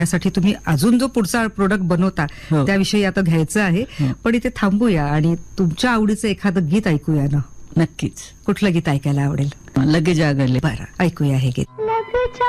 त्यासाठी तुम्ही अजून जो पुढचा प्रोडक्ट बनवता हो. त्याविषयी आता घ्यायचं आहे. पण इथे थांबूया आणि तुमच्या आवडीचं एखादं गीत ऐकूया ना. नक्कीच. कुठलं गीत ऐकायला आवडेल? लगे जागले. बरं, ऐकूया हे गीत.